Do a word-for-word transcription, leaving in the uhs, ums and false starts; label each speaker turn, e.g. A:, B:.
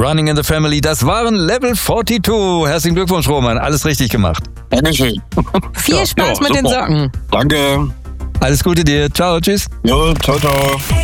A: Running in the Family, das waren Level zweiundvierzig. Herzlichen Glückwunsch, Roman. Alles richtig gemacht.
B: Dankeschön.
C: Viel
B: Ja,
C: Spaß
B: ja,
C: mit den
B: super.
C: Socken.
B: Danke.
A: Alles Gute dir. Ciao, tschüss.
B: Jo, ciao, ciao.